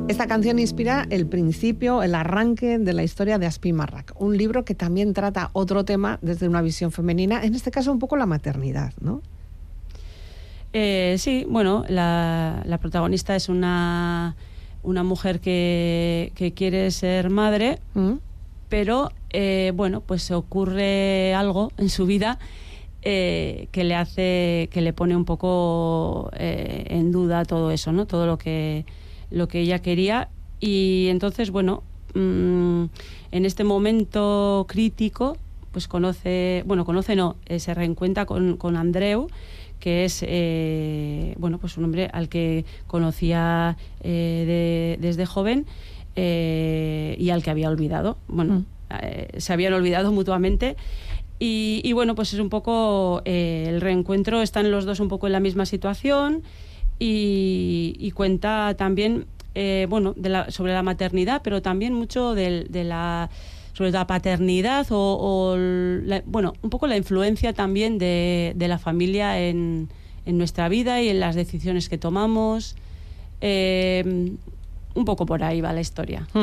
Esta canción inspira el principio, el arranque de la historia de Aspimarrac, un libro que también trata otro tema desde una visión femenina, en este caso un poco la maternidad, ¿no? Sí, bueno, la protagonista es una mujer que quiere ser madre, pero bueno, pues se ocurre algo en su vida que le pone un poco en duda todo eso, ¿no? Todo lo que ella quería. Y entonces, bueno, en este momento crítico, pues se reencuentra con Andreu, que es bueno, pues un hombre al que conocía desde joven y al que había olvidado. Bueno, se habían olvidado mutuamente. Y bueno, pues es un poco el reencuentro. Están los dos un poco en la misma situación y cuenta también bueno, sobre la maternidad, pero también mucho sobre la paternidad bueno, un poco la influencia también de la familia en nuestra vida y en las decisiones que tomamos. Un poco por ahí va la historia.